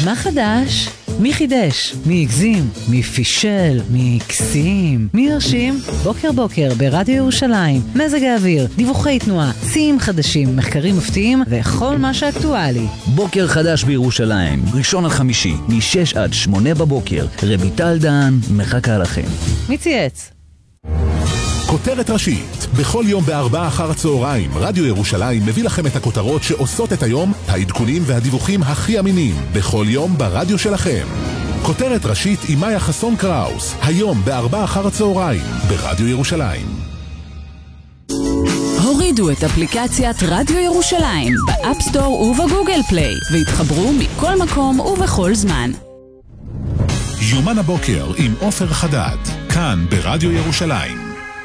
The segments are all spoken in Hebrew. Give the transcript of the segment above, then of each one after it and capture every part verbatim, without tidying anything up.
מה חדש? מי חידש? מי הגזים? מי פישל? מי קסים? מי הרשים? בוקר בוקר ברדיו ירושלים, מזג האוויר, דיווחי תנועה, שיאים חדשים, מחקרים מפתיעים וכל מה שאקטואלי. בוקר חדש בירושלים, ראשון עד חמישי, משש עד שמונה בבוקר. רויטל דהן מחכה לכם. מי צייץ? כותרת ראשית, בכל יום בארבעה אחר הצהריים, רדיו ירושלים מביא לכם את הכותרות שעושות את היום, העדכונים והדיווחים הכי אמינים, בכל יום ברדיו שלכם. כותרת ראשית עם מאיה חסון קראוס, היום בארבעה אחר הצהריים, ברדיו ירושלים. הורידו את אפליקציית רדיו ירושלים באפסטור ובגוגל פליי, והתחברו מכל מקום ובכל זמן. יומן הבוקר עם עופר חדד, כאן ברדיו ירושלים.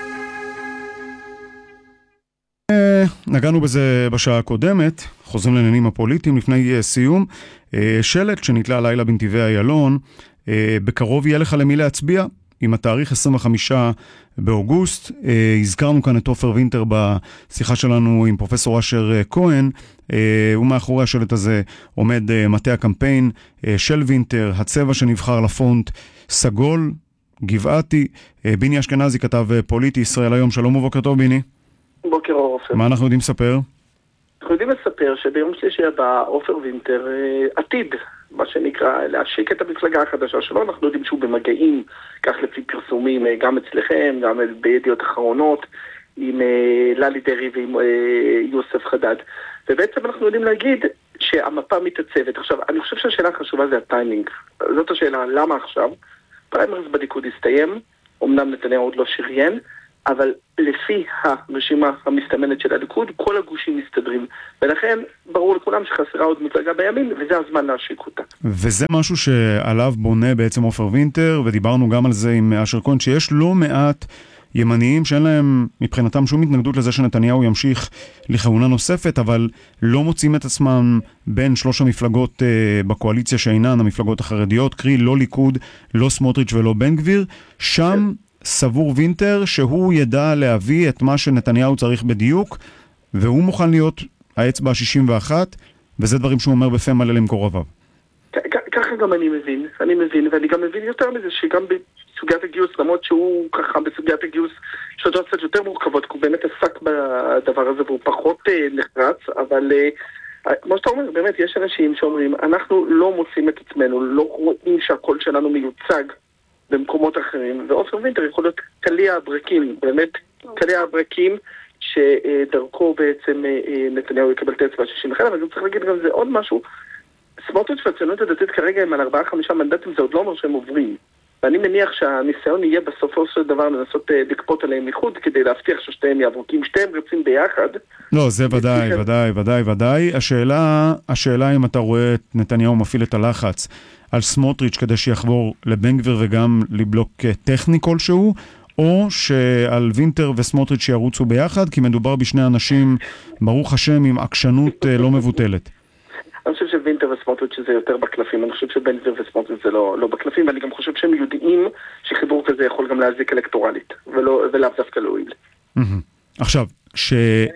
נגענו בזה בשעה הקודמת, חוזרים לעניינים הפוליטיים לפני סיום. שלט שנתלה הלילה בנתיבי איילון, בקרוב יהיה לך למי להצביע, עם התאריך עשרים וחמישה באוגוסט. הזכרנו כאן את עופר וינטר בשיחה שלנו עם פרופסור אשר כהן, ומאחורי השלט הזה עומד מטה הקמפיין של וינטר, הצבע שנבחר לפונט סגול, גבעתי. ביני אשכנזי, כתב פוליטי ישראל היום, שלום ובוקר טוב ביני. בוקר אור עופר. מה אנחנו יודעים לספר? אנחנו יודעים לספר שביום שלישי הבא עופר וינטר עתיד, מה שנקרא, להשיק את המפלגה החדשה שלו. אנחנו יודעים שהוא במגעים, כך לפי פרסומים, גם אצלכם, גם בידיעות אחרונות, עם ללי דרעי ועם יוסף חדד. ובעצם אנחנו יודעים להגיד שהמפה מתעצבת. עכשיו, אני חושב שהשאלה החשובה זה הטיימינג. זאת השאלה, למה עכשיו? פריימריז בליכוד הסתיים, אמנם נתניהו עוד לא שריין, אבל לפי הרשימה המסתמנת של הליכוד, כל הגושים מסתדרים. ולכן ברור לכולם שחסרה עוד מפלגה בימין, וזה הזמן להשיק אותה. וזה משהו שעליו בונה בעצם עופר וינטר, ודיברנו גם על זה עם אשר כהן, שיש לא מעט ימניים שאין להם מבחינתם שום התנגדות לזה שנתניהו ימשיך לכהונה נוספת, אבל לא מוצאים את עצמם בין שלוש המפלגות uh, בקואליציה שאינן המפלגות החרדיות, קרי לא ליכוד, לא סמוטריץ' ולא בן גביר. שם סבור וינטר שהוא ידע להביא את מה שנתניהו צריך בדיוק, והוא מוכן להיות האצבע ה-שישים ואחת, וזה דברים שהוא אומר בפה מלא למקורביו. ככה גם אני מבין, אני מבין, ואני גם מבין יותר מזה שגם בסוגיית הגיוס, למרות שהוא ככה בסוגיית הגיוס יש לו קצת יותר מורכבות, כי הוא באמת עסק בדבר הזה והוא פחות נחרץ, אבל כמו שאתה אומר, באמת יש אנשים שאומרים, אנחנו לא מוצאים את עצמנו, לא רואים שהקול שלנו מיוצג במקומות אחרים, ועופר וינטר יכול להיות קליע הברקים, באמת קליע הברקים שדרכו בעצם נתניהו יקבל את האצבע ה-שישים ואחת, אבל גם צריך להגיד גם זה עוד משהו, סמוטריץ' והציונות הדתית כרגע הם על ארבעה חמישה מנדטים, זה עוד לא אומר שהם עוברים. ואני מניח שהניסיון יהיה בסופו של דבר לנסות לקפות עליהם איחוד, כדי להבטיח ששתיהם יעברו, כי אם שתיהם רצים ביחד. לא, זה ודאי, ודאי, ודאי, ודאי. השאלה, השאלה אם אתה רואה את נתניהו מפעיל את הלחץ על סמוטריץ' כדי שיחבור לבן גביר וגם לבלוק טכני כלשהו, או שעל וינטר וסמוטריץ' שירוצו ביחד, כי מדובר בשני אנשים, ברוך השם, עם עקשנות לא מבוטלת. אני חושב שווינטר וסמוטריץ' זה יותר בקלפים, אני חושב שבן גביר וסמוטריץ' זה לא, לא בקלפים, ואני גם חושב שהם יודעים שחיבור כזה יכול גם להזיק אלקטורלית, ולא, ולאו דווקא להועיל. עכשיו, ש,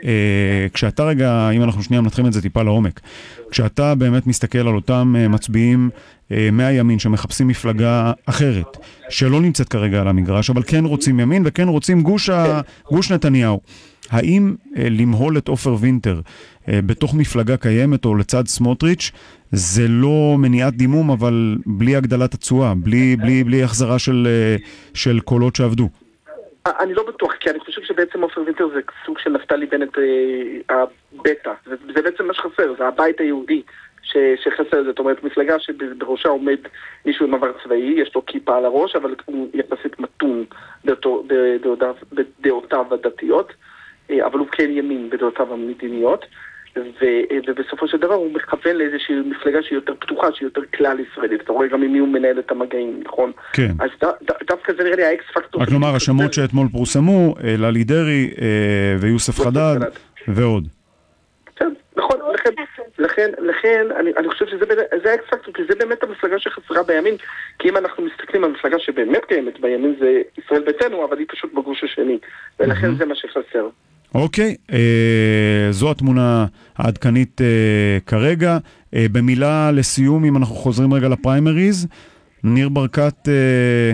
אה, כשאתה רגע, אם אנחנו שנייה מנתחים את זה טיפה לעומק, כשאתה באמת מסתכל על אותם אה, מצביעים אה, מהימין שמחפשים מפלגה אחרת, שלא נמצאת כרגע על המגרש, אבל כן רוצים ימין וכן רוצים גוש, ה, גוש נתניהו, האם אה, למהול את עופר וינטר אה, בתוך מפלגה קיימת או לצד סמוטריץ' זה לא מניעת דימום, אבל בלי הגדלת התשואה, בלי, בלי, בלי החזרה של, אה, של קולות שעבדו? אני לא בטוח, כי אני חושב שבעצם עופר וינטר זה סוג של נפתלי בנט אה, הבטא, זה בעצם מה שחסר, זה הבית היהודי ש, שחסר, זאת אומרת מפלגה שבראשה עומד מישהו עם עבר צבאי, יש לו כיפה על הראש, אבל הוא יחסית מתון בדעותיו, בדעותיו, בדעותיו הדתיות, אה, אבל הוא כן ימין בדעותיו המדיניות, ו, ובסופו של דבר הוא מכוון לאיזושהי מפלגה שהיא יותר פתוחה, שהיא יותר כלל ישראלית. אתה רואה גם עם מי הוא מנהל את המגעים, נכון? כן. אז ד, ד, דווקא זה נראה לי האקס פקטור. רק לומר, השמות שאתמול פורסמו, ללי דרעי ויוסף חדד ועוד. כן, נכון. לכן, לכן, לכן אני, אני חושב שזה זה האקס פקטור, כי זה באמת המפלגה שחסרה בימין, כי אם אנחנו מסתכלים על מפלגה שבאמת קיימת בימין זה ישראל ביתנו, אבל היא פשוט בגוש השני. ולכן זה מה שחסר. אוקיי, אה, זו התמונה העדכנית אה, כרגע. אה, במילה לסיום, אם אנחנו חוזרים רגע לפריימריז, ניר ברקת אה,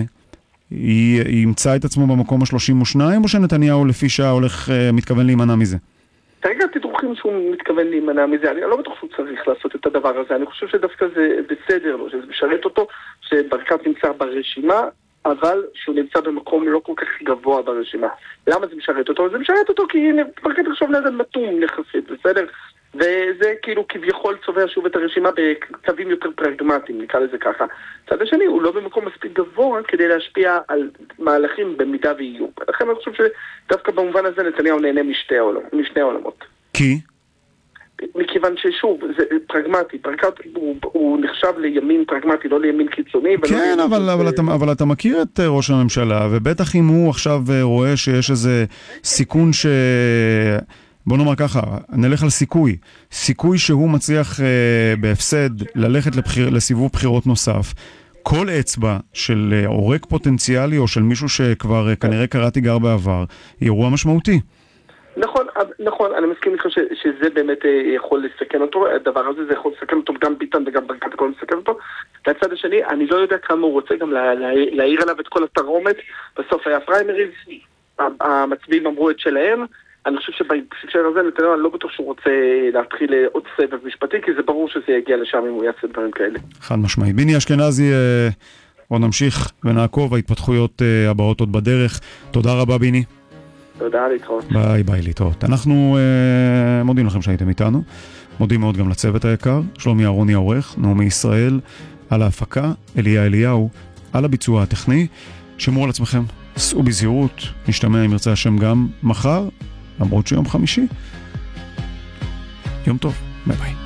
ימצא את עצמו במקום ה-שלושים ושתיים, או שנתניהו לפי שעה הולך, אה, מתכוון להימנע מזה? כרגע תדרוכים שהוא מתכוון להימנע מזה, אני לא בטוח שהוא צריך לעשות את הדבר הזה, אני חושב שדווקא זה בסדר לו, שזה משרת אותו, שברקת נמצא ברשימה, אבל שהוא נמצא במקום לא כל כך גבוה ברשימה. למה זה משרת אותו? זה משרת אותו כי ברקת עכשיו נדל מתום נחסית, בסדר? וזה כאילו כביכול צובע שוב את הרשימה בקווים יותר פרגמטיים, נקרא לזה ככה. צד השני, הוא לא במקום מספיק גבוה כדי להשפיע על מהלכים במידה ויהיו. לכן אני חושב שדווקא במובן הזה נתניהו נהנה משתי העולמות, משני העולמות. כי? מכיוון ששוב, זה פרגמטי, ברקת הוא, הוא נחשב לימין פרגמטי, לא לימין קיצוני. כן, אבל, אבל, אבל, אתה, אבל אתה מכיר את ראש הממשלה, ובטח אם הוא עכשיו רואה שיש איזה סיכון ש... בוא נאמר ככה, נלך על סיכוי. סיכוי שהוא מצליח אה, בהפסד ללכת לבחיר, לסיבוב בחירות נוסף. כל אצבע של אה, עורק פוטנציאלי או של מישהו שכבר אה, כנראה קרא תיגר בעבר, היא אירוע משמעותי. נכון, נכון, אני מסכים איתך שזה באמת יכול לסכן אותו, הדבר הזה זה יכול לסכן אותו, גם ביטן וגם ברקת יכולים לסכן אותו. לצד השני, אני לא יודע כמה הוא רוצה גם להעיר עליו את כל התרעומת, בסוף היה פריימריז, המצביעים אמרו את שלהם, אני חושב שבהקשר הזה נתניהו, אני לא בטוח שהוא רוצה להתחיל עוד סבב משפטי, כי זה ברור שזה יגיע לשם אם הוא יעשה דברים כאלה. חד משמעי. ביני אשכנזי, עוד נמשיך ונעקוב, ההתפתחויות הבאות עוד בדרך. תודה רבה ביני. תודה, להתראות. ביי ביי, להתראות. אנחנו uh, מודים לכם שהייתם איתנו, מודים מאוד גם לצוות היקר, שלומי אהרוני העורך, נעמי ישראל על ההפקה, אליה אליהו על הביצוע הטכני. שמרו על עצמכם, סעו בזהירות, נשתמע אם ירצה השם גם מחר, למרות שיום חמישי. יום טוב, ביי ביי.